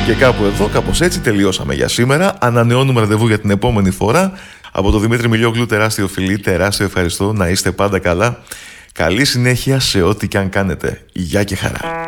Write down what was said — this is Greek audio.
Και κάπου εδώ, κάπως έτσι τελειώσαμε για σήμερα. Ανανεώνουμε ραντεβού για την επόμενη φορά. Από τον Δημήτρη Μιλιόγλου, τεράστιο φιλί, τεράστιο ευχαριστώ. Να είστε πάντα καλά. Καλή συνέχεια σε ό,τι και αν κάνετε. Γεια και χαρά.